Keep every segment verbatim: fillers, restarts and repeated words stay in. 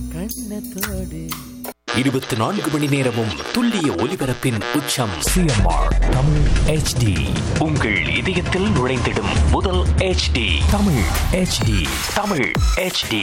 கண்ணத்தோடு இருபத்தி நான்கு மணி நேரமும் துல்லிய ஒலிபரப்பின் உச்சம் சிஎம்ஆர் தமிழ் ஹெச்டி. உங்கள் இதயத்தில் நுழைந்திடும் முதல் HD Tamil HD. Tamil HD.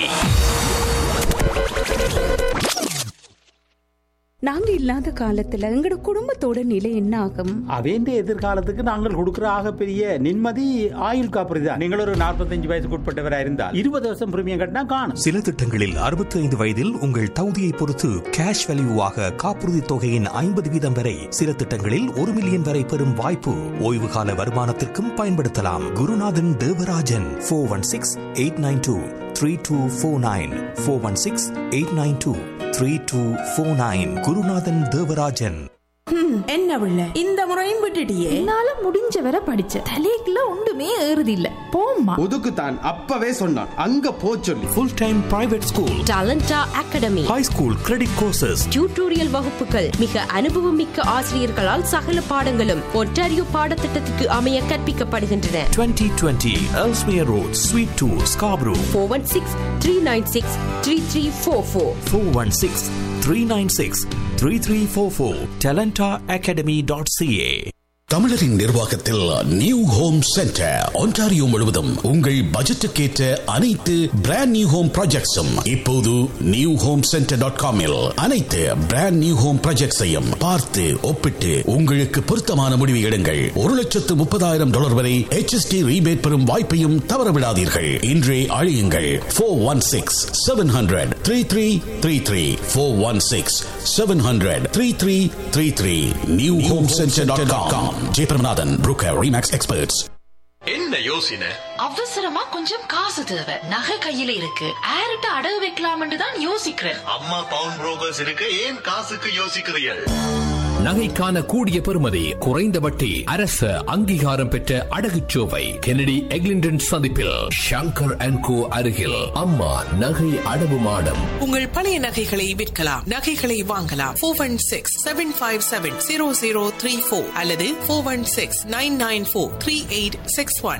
நாங்க இல்லாத காலத்துல எங்கட குடும்பத்தோட நிலை என்ன ஆகும்? அவேண்ட எதிர்காலத்துக்கு நாங்கள் கொடுக்கிற ஆக பெரிய நிம்மதி ஆயுள் காப்புறுதி தான். நீங்கள் ஒரு நாற்பத்தஞ்சு வயசுக்கு உட்பட்டவராக இருந்தால் இருபது வருஷம் பிரீமியம் கட்டினா காணும். சில திட்டங்களில் அறுபத்தி ஐந்து வயதில் உங்கள் தகுதியை பொறுத்து கேஷ் வேல்யூவாக காப்புறுதி தொகையின் ஐம்பது வீதம் வரை, சில திட்டங்களில் ஒரு மில்லியன் வரை பெறும் வாய்ப்பு. ஓய்வு கால வருமானத்திற்கும் பயன்படுத்தலாம். குருநாதன் Devarajan four one six eight nine two three two four nine four one six eight nine two three two four nine. குருநாதன் தேவராஜன். என்ன உள்ள இந்த முறையும் விட்டுட்டியே? என்னால முடிஞ்ச வரை படிச்ச தலைக்குள்ள ஒன்றுமே ஏறுது இல்ல. போம்மா ஒதுக்குத்தான் அப்பவே சொன்னான் அங்க போ சொல்லி. Full time private school, டாலண்டா academy, high school credit courses, tutorial வகுப்புகள், மிக அனுபவம் மிக்க ஆசிரியர்களால் சகல பாடங்களும் ஒன்டாரியோ பாடத்திட்டத்துக்கு அமைய கற்பிக்கப்படுகின்றன. twenty twenty Ellesmere Road, Suite two, Scarborough. four one six three nine six three three four four four one six three nine six three three four four. talenta academy dot c a. தமிழரின் நிர்வாகத்தில் new home centre Ontario முழுவதும் உங்கள் பட்ஜெட்டுக்கேற்ற அனைத்து brand new home ப்ராஜெக்ட்ஸும் இப்போது new home centre dot காமில் அனைத்து brand new home ப்ராஜெக்ட்ஸையும் பார்த்து ஒப்பிட்டு உங்களுக்கு பொருத்தமான முடிவு எடுங்கள். ஒரு லட்சத்து முப்பதாயிரம் டாலர் வரை H S T ரீபேட் பெறும் வாய்ப்பையும் தவறவிடாதீர்கள். இன்றே அழையுங்கள் four one six seven hundred three three three three four one six seven hundred three three three three. New home centre dot com. Jayabramanathan broker remakes experts. என்ன யோசனை? அவசரமா கொஞ்சம் காசு தேவை, நகை கையில இருக்கு, ஆர்ட்ட அடகு வைக்கலாம்னு தான் யோசிக்கிறேன். அம்மா பவுன் புரோக்கர்ஸ் இருக்கு, ஏன் காசுக்கு யோசிக்கிறீர்கள்? நகைக்கான கூடிய பெறுமதி, குறைந்த வட்டி, அரசு அங்கீகாரம் பெற்ற அடகுச்சோவை கெனடி எக்லிண்டன் சந்திப்பில் ஷங்கர் அண்ட் கோ அருகில் அம்மா நகை அடவு மாடம். உங்கள் பழைய நகைகளை விற்கலாம், நகைகளை வாங்கலாம். Four one six seven five seven zero zero three four அல்லது four one six nine nine four three eight six one.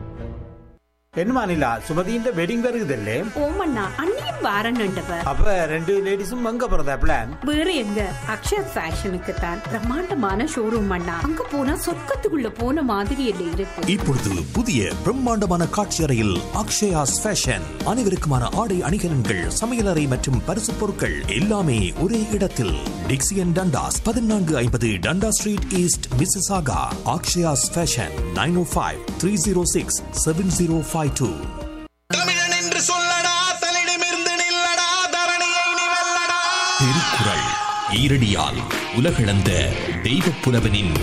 என்னமா நிலா, சுமதியின் வெட்டிங் வருகுதல்லே? ஓமண்ணா அண்ணியும் வாரன்னுண்டவ. அப்ப ரெண்டு லேடிஸும் அங்க போறதா பிளான்? வேற எங்க, அக்ஷயா ஃபேஷனுக்கு தான். பிரம்மாண்டமான ஷோரூம் அண்ணா, அங்க போனா சொர்க்கத்துக்குள்ள போன மாதிரி இல்ல இருக்கு. இப்பொழுது புதிய பிரம்மாண்டமான காட்சி அறையில் அக்ஷயாஸ் ஃபேஷன். அனைவருக்குமான ஆடை அணிகலன்கள், சமையலறை மற்றும் பரிசு பொருட்கள் எல்லாமே ஒரே இடத்தில். டிக்சியன் டண்டாஸ் பதினான்கு ஐம்பது டண்டா street east, Mississauga. Akshaya's fashion nine ஓ five three zero six seven zero five two. தமிழன் என்று சொல்லடா, தலிடமிருந்து நில்லடா, தரணியை நீ வெல்லடா. திருக்குறள் ஈரடியால் உலகளந்த தெய்வப் புலவனின்